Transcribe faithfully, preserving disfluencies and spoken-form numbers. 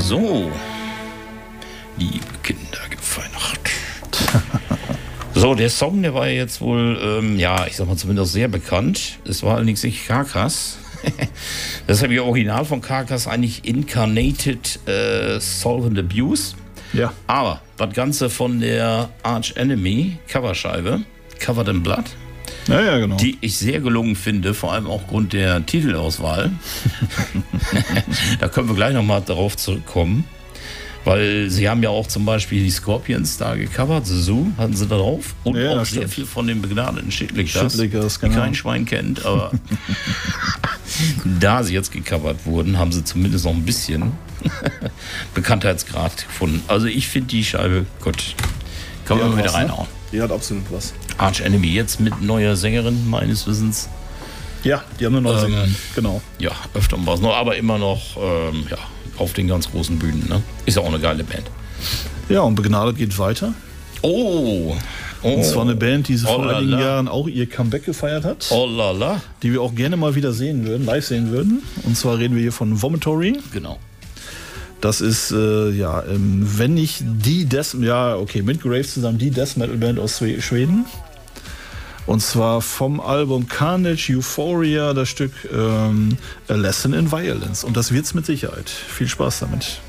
So, liebe Kinder, gefallen Nacht. So, der Song, der war ja jetzt wohl, ähm, ja, ich sag mal zumindest sehr bekannt. Es war allerdings nicht Carcass. Das habe ich original von Carcass eigentlich Incarnated äh, Solvent Abuse. Ja. Aber das Ganze von der Arch Enemy Coverscheibe, Covered in Blood. Ja, ja, genau. Die ich sehr gelungen finde, vor allem auch aufgrund der Titelauswahl. Da können wir gleich nochmal darauf zurückkommen. Weil sie haben ja auch zum Beispiel die Scorpions da gecovert, The Zoo hatten sie da drauf. Und ja, auch sehr stimmt. viel von den begnadeten Shitlickers, Shitlickers, die genau. kein Schwein kennt. Aber da sie jetzt gecovert wurden, haben sie zumindest noch ein bisschen Bekanntheitsgrad gefunden. Also ich finde die Scheibe, gut, kann man wieder was, reinhauen. Ne? Die hat absolut was. Arch Enemy jetzt mit neuer Sängerin, meines Wissens. Ja, die haben eine neue Ähm, Sängerin, genau. Ja, öfter mal was noch, aber immer noch ähm, ja, auf den ganz großen Bühnen. Ne? Ist ja auch eine geile Band. Ja, und Begnadet geht weiter. Oh! oh. Und zwar eine Band, die Oh vor la einigen la. Jahren auch ihr Comeback gefeiert hat. Oh la la. Die wir auch gerne mal wieder sehen würden, live sehen würden. Und zwar reden wir hier von Vomitory. Genau. Das ist, äh, ja, ähm, wenn nicht die Death, ja, okay, mit Graves zusammen die Death Metal Band aus Schwe- Schweden. Und zwar vom Album Carnage Euphoria, das Stück ähm, A Lesson in Violence. Und das wird's mit Sicherheit. Viel Spaß damit.